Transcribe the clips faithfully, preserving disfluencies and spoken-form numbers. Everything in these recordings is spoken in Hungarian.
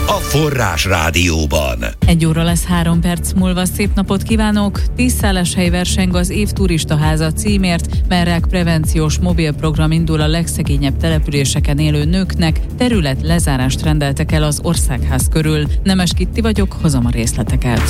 a Forrás Rádióban. Egy óra lesz három perc múlva. Szép napot kívánok! Tíz szálláshely verseng az év turistaháza címért, merrák prevenciós mobilprogram indul a legszegényebb településeken élő nőknek, terület lezárást rendeltek el az Országház körül. Nemes Kitti vagyok, hozom a részleteket.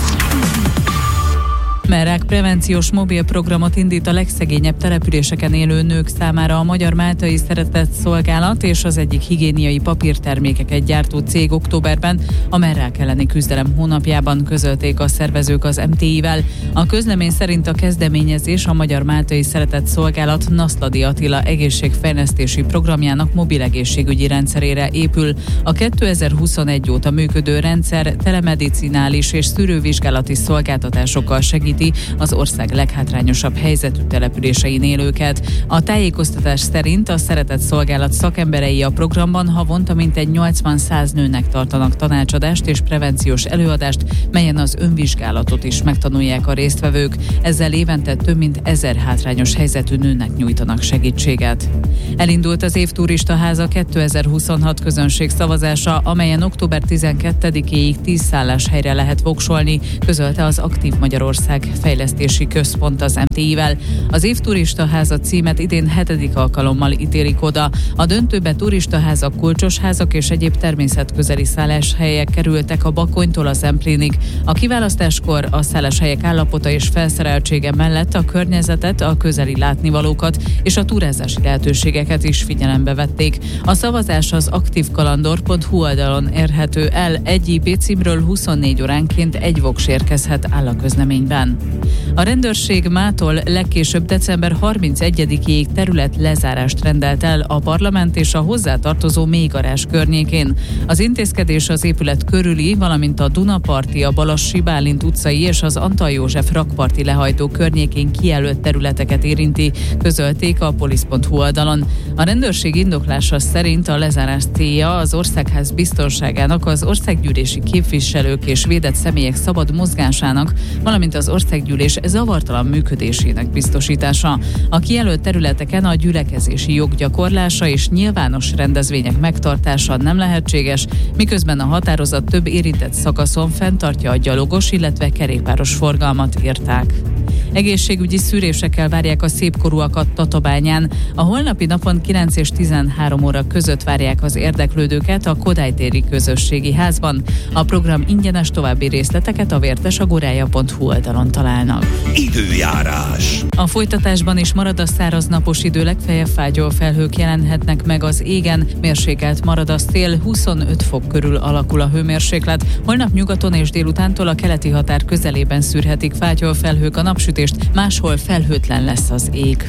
Merrák prevenciós mobilprogramot indít a legszegényebb településeken élő nők számára a Magyar Máltai Szeretett Szolgálat és az egyik higiéniai papírtermékeket gyártó cég októberben a merrák elleni küzdelem hónapjában közölték a szervezők az em té i-vel. A közlemény szerint a kezdeményezés a Magyar Máltai Szeretett Szolgálat Naszladi Attila egészségfejlesztési programjának mobil egészségügyi rendszerére épül. A kétezer-huszonegy óta működő rendszer telemedicinális és szűrővizsgálati szolgáltatásokkal segít az ország leghátrányosabb helyzetű településein élőket. A tájékoztatás szerint a Szeretett Szolgálat szakemberei a programban havonta mintegy nyolcvan-száz nőnek tartanak tanácsadást és prevenciós előadást, melyen az önvizsgálatot is megtanulják a résztvevők. Ezzel évente több mint ezer hátrányos helyzetű nőnek nyújtanak segítséget. Elindult az év turistaháza kétezer-huszonhat közönség szavazása, amelyen október tizenkettedikéig tíz szálláshelyre lehet voksolni, közölte az Aktív Magyarország Fejlesztési Központ az em té i-vel. Az év turistaháza címet idén hetedik alkalommal ítélik oda. A döntőbe turistaházak, kulcsosházak és egyéb természetközeli szálláshelyek kerültek a Bakonytól a Zemplénig. A kiválasztáskor a szálláshelyek állapota és felszereltsége mellett a környezetet, a közeli látnivalókat és a túrázási lehetőségeket is figyelembe vették. A szavazás az aktívkalandor pont hu oldalon érhető el. Egy i pé címről huszonnégy óránként egy voks érkezhet, áll a közleményben. A rendőrség mától legkésőbb december harmincegyedikéig terület lezárást rendelt el a Parlament és a hozzátartozó mélygarázs környékén. Az intézkedés az épület körüli, valamint a Dunaparti, a Balassi Bálint utcai és az Antal József rakparti lehajtó környékén kijelölt területeket érinti, közölték a polisz pont hu oldalon. A rendőrség indoklása szerint a lezárás célja az Országház biztonságának, az országgyűlési képviselők és védett személyek szabad mozgásának, valamint az országgyűlés zavartalan működésének biztosítása. A kijelölt területeken a gyülekezési jog gyakorlása és nyilvános rendezvények megtartása nem lehetséges, miközben a határozat több érintett szakaszon fenntartja a gyalogos, illetve kerékpáros forgalmat, írták. Egészségügyi szűrésekkel várják a szépkorúakat Tatabányán. A holnapi napon kilenc és tizenhárom óra között várják az érdeklődőket a Kodálytéri Közösségi Házban. A program ingyenes, további részleteket a vértesagorája pont hu oldalon találnak. Időjárás. A folytatásban is marad a száraz napos idő, legfeljebb fátyol felhők jelenhetnek meg az égen, mérsékelt marad a szél, huszonöt fok körül alakul a hőmérséklet. Holnap nyugaton és délutántól a keleti határ közelében szűrhetik fátyol felhők a napsütést, máshol felhőtlen lesz az ég.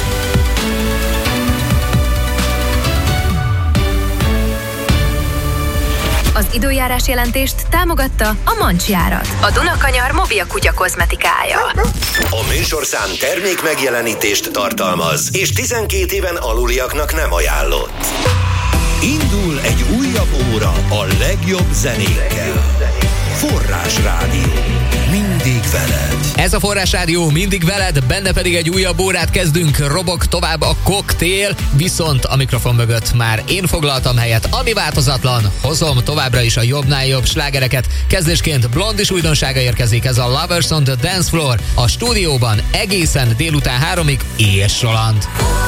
Az időjárás jelentést támogatta a Mancsjárat, a Dunakanyar mobil kutya kozmetikája. A műsorszám termék megjelenítést tartalmaz, és tizenkét éven aluliaknak nem ajánlott. Indul egy újabb óra a legjobb zenékkel. Forrás Rádió. Mindig veled. Ez a Forrás Rádió, mindig veled, benne pedig egy újabb órát kezdünk, robog tovább a koktél, viszont a mikrofon mögött már én foglaltam helyet, ami változatlan, hozom továbbra is a jobbnál jobb slágereket. Kezdésként Blondis újdonsága érkezik, ez a Lovers on the Dance Floor, a stúdióban egészen délután háromig és Roland.